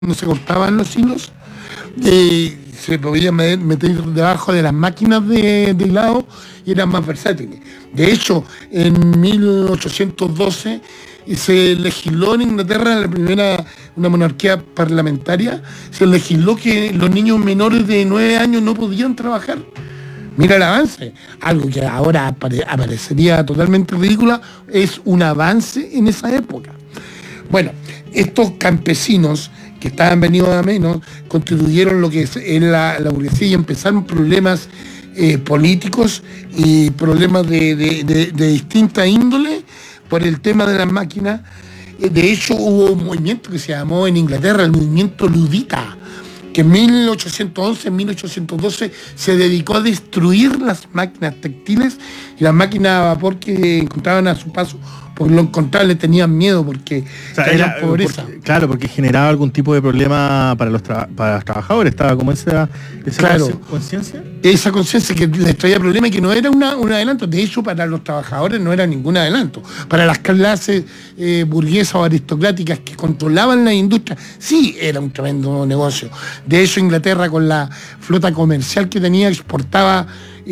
cuando se cortaban los hilos, se podía meter debajo de las máquinas de hilado y eran más versátiles. De hecho, en 1812 se legisló en Inglaterra, una monarquía parlamentaria, se legisló que los niños menores de 9 años no podían trabajar. Mira el avance, algo que ahora aparecería totalmente ridícula, es un avance en esa época. Bueno, estos campesinos que estaban venidos a menos constituyeron lo que es la burguesía y empezaron problemas políticos y problemas de distinta índole por el tema de las máquinas. De hecho, hubo un movimiento que se llamó en Inglaterra el movimiento ludita, que en 1811, en 1812 se dedicó a destruir las máquinas textiles y las máquinas a vapor que encontraban a su paso, porque lo encontraban, le tenían miedo porque era pobreza. Porque generaba algún tipo de problema para los trabajadores, estaba como esa conciencia. Esa conciencia que les traía problemas y que no era un adelanto. De hecho, para los trabajadores no era ningún adelanto. Para las clases burguesas o aristocráticas que controlaban la industria, sí era un tremendo negocio. De hecho, Inglaterra, con la flota comercial que tenía, exportaba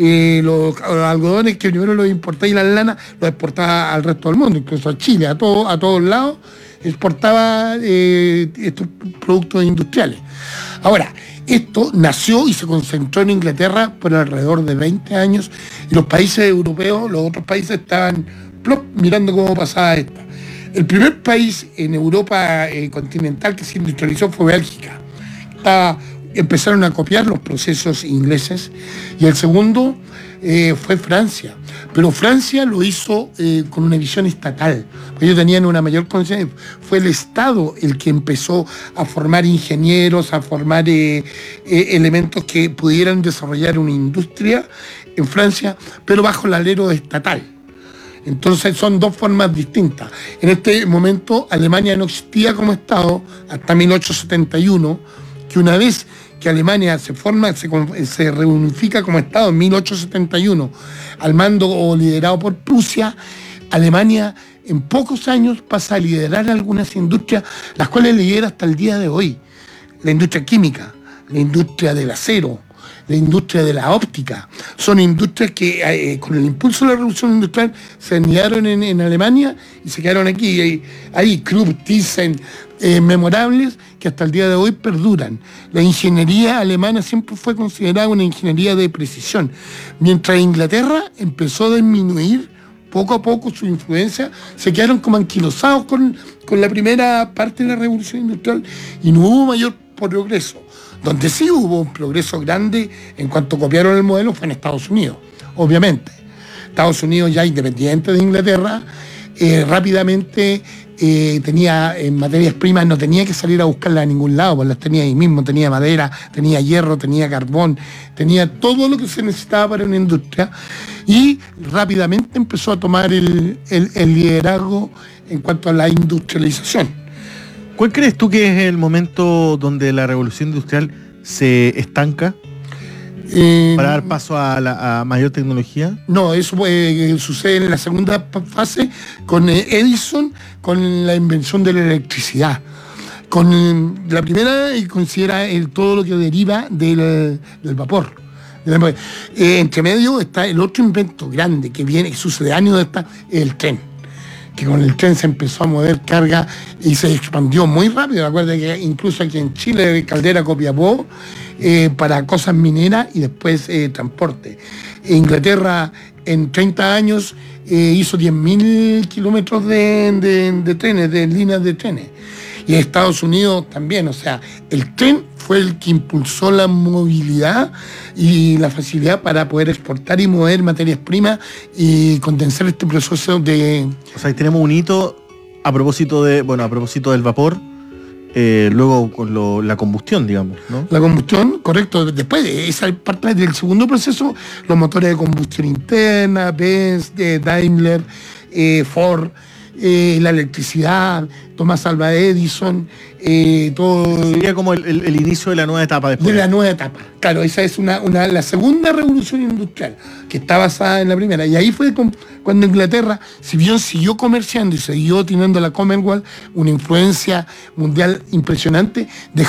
los algodones, que primero los importaba, y las lanas los exportaba al resto del mundo, incluso a Chile, a todos lados, exportaba estos productos industriales. Ahora, esto nació y se concentró en Inglaterra por alrededor de 20 años, y los países europeos, los otros países, estaban mirando cómo pasaba esto. El primer país en Europa continental que se industrializó fue Bélgica. Empezaron a copiar los procesos ingleses, y el segundo fue Francia, pero Francia lo hizo con una visión estatal. Ellos tenían una mayor conciencia. Fue el Estado el que empezó a formar ingenieros, a formar elementos que pudieran desarrollar una industria en Francia, pero bajo el alero estatal. Entonces son dos formas distintas. En este momento Alemania no existía como Estado hasta 1871, que una vez que Alemania se reunifica como Estado en 1871, al mando o liderado por Prusia, Alemania en pocos años pasa a liderar algunas industrias, las cuales lidera hasta el día de hoy. La industria química, la industria del acero, la industria de la óptica. Son industrias que con el impulso de la revolución industrial se anidaron en Alemania y se quedaron aquí. Hay Krupp, Thyssen, memorables que hasta el día de hoy perduran. La ingeniería alemana siempre fue considerada una ingeniería de precisión, mientras Inglaterra empezó a disminuir poco a poco su influencia, se quedaron como anquilosados con la primera parte de la revolución industrial y no hubo mayor progreso. Donde sí hubo un progreso grande en cuanto copiaron el modelo fue en Estados Unidos, obviamente. Estados Unidos, ya independiente de Inglaterra, rápidamente tenía materias primas, no tenía que salir a buscarlas a ningún lado, pues las tenía ahí mismo, tenía madera, tenía hierro, tenía carbón, tenía todo lo que se necesitaba para una industria, y rápidamente empezó a tomar el liderazgo en cuanto a la industrialización. ¿Cuál crees tú que es el momento donde la revolución industrial se estanca para dar paso a mayor tecnología? No, eso sucede en la segunda fase con Edison, con la invención de la electricidad. Con la primera, y considera todo lo que deriva del vapor. Entre medio está el otro invento grande que sucede años después, el tren. Que con el tren se empezó a mover carga y se expandió muy rápido. Recuerda que incluso aquí en Chile, Caldera, Copiapó, para cosas mineras y después transporte. Inglaterra en 30 años hizo 10.000 kilómetros de trenes, de líneas de trenes. Y Estados Unidos también, o sea, el tren fue el que impulsó la movilidad y la facilidad para poder exportar y mover materias primas y condensar este proceso de... O sea, tenemos un hito a propósito del vapor, luego con la combustión, digamos, ¿no? La combustión, correcto. Después de esa parte del segundo proceso, los motores de combustión interna, Benz, Daimler, Ford, la electricidad, Thomas Alva Edison, todo. Sería como el inicio de la nueva etapa después. De la nueva etapa. Claro, esa es la segunda revolución industrial, que está basada en la primera. Y ahí fue cuando Inglaterra, si bien siguió comerciando y siguió teniendo la Commonwealth, una influencia mundial impresionante,